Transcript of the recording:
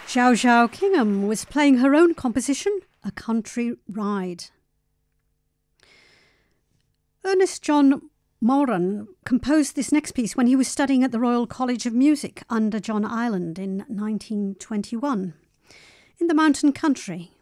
Zhao Zhao Kingham was playing her own composition, A Country Ride. Ernest John Moran composed this next piece when he was studying at the Royal College of Music under John Ireland in 1921. In the mountain country,